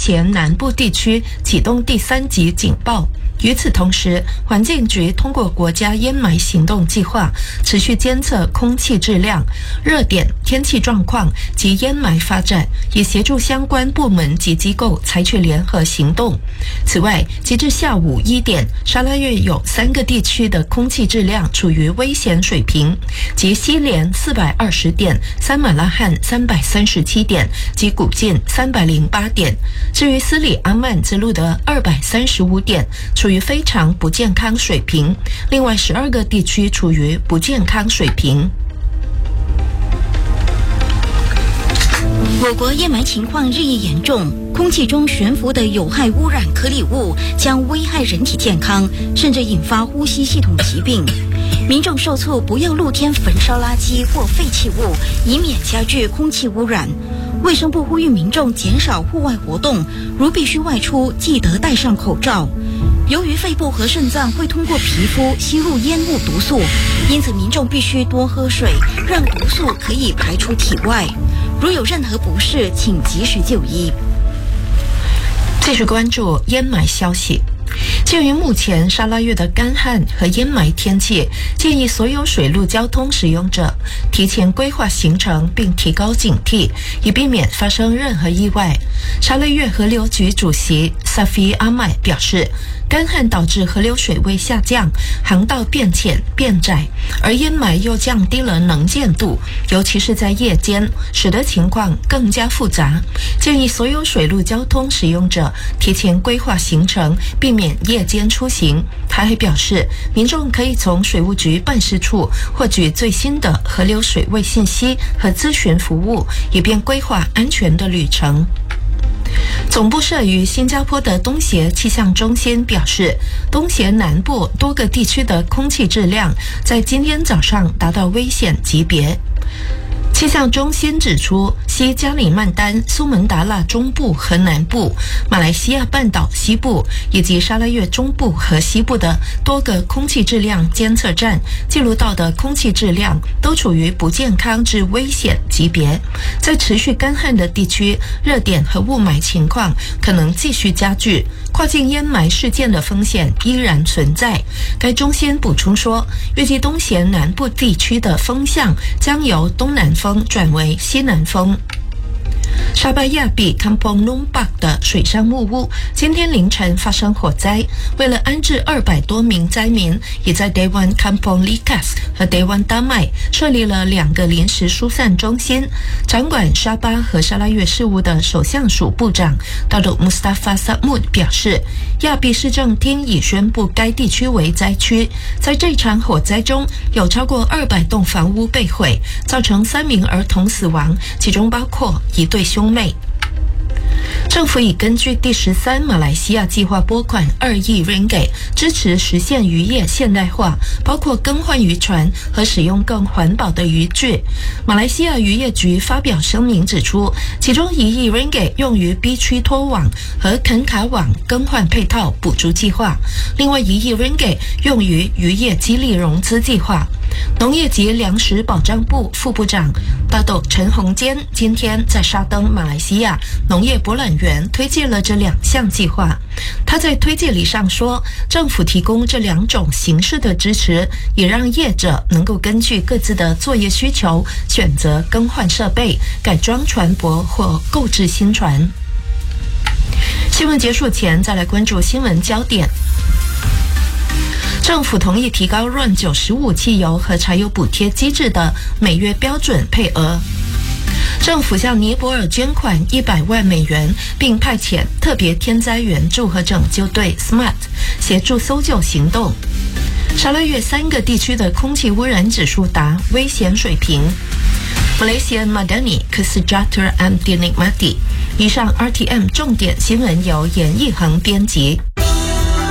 咸南部地区启动第3级警报。与此同时，环境局通过国家烟霾行动计划，持续监测空气质量、热点、天气状况及烟霾发展，以协助相关部门及机构采取联合行动。此外，截至下午1点，沙拉越有3个地区的空气质量处于危险水平，即西连420点、三马拉罕337点及古晋308点。至于斯里阿曼则录得235点，处于非常不健康水平，另外12个地区处于不健康水平。 我国烟霾情况日益严重，空气中悬浮的有害污染颗粒物将危害人体健康，甚至引发呼吸系统疾病。民众受促不要露天焚烧垃圾或废弃物，以免加剧空气污染。卫生部呼吁民众减少户外活动，如必须外出，记得戴上口罩。由于肺部和肾脏会通过皮肤吸入烟雾毒素，因此民众必须多喝水，让毒素可以排出体外。如有任何不适，请及时就医。 继续关注烟霾消息。鉴于目前沙拉越的干旱和烟霾天气，建议所有水陆交通使用者提前规划行程并提高警惕，以避免发生任何意外。沙拉越河流局主席萨菲阿麦表示，干旱导致河流水位下降，航道变浅变窄，而烟霾又降低了能见度，尤其是在夜间，使得情况更加复杂。建议所有水陆交通使用者提前规划行程，避免夜间出行。他还表示，民众可以从水务局办事处获取最新的河流水位信息和咨询服务，以便规划安全的旅程。总部设于新加坡的东协气象中心表示，东协南部多个地区的空气质量在今天早上达到危险级别。气象中心指出，西加里曼丹、苏门答腊中部和南部、马来西亚半岛西部以及沙拉越中部和西部的多个空气质量监测站记录到的空气质量都处于不健康至危险级别。在持续干旱的地区，热点和雾霾情况可能继续加剧，跨境烟霾事件的风险依然存在。该中心补充说，预计东协南部地区的风向将由东南风转为西南风。沙巴亚比 Kampong Numpak 的水上木屋今天凌晨发生火灾，为了安置200多名灾民，也在 Dewan Kampong Likas 和 Dewan Damai 设立了2个临时疏散中心。掌管沙巴和沙拉越事务的首相署部长 Datuk Mustafa Samud 表示，亚庇市政厅已宣布该地区为灾区。在这场火灾中，有超过200栋房屋被毁，造成3名儿童死亡，其中包括一对兄妹。政府已根据第13马来西亚计划拨款2亿 ringgit， 支持实现渔业现代化，包括更换渔船和使用更环保的渔具。马来西亚渔业局发表声明指出，其中1亿 ringgit 用于 B 区拖网和肯卡网更换配套补助计划，另外1亿 ringgit 用于渔业激励融资计划。农业及粮食保障部副部长大斗陈宏坚今天在沙登马来西亚农业博览园推介了这2项计划。他在推介礼上说，政府提供这2种形式的支持，也让业者能够根据各自的作业需求选择更换设备、改装船舶或购置新船。新闻结束前，再来关注新闻焦点。政府同意提高润95汽油和柴油补贴机制的每月标准配额。政府向尼泊尔捐款100万美元，并派遣特别天灾援助和拯救队 SMART 协助搜救行动。沙拉越3个地区的空气污染指数达危险水平。Malaysia Madani Kesejahteraan Dinikmati。以上 RTM 重点新闻由严义恒编辑。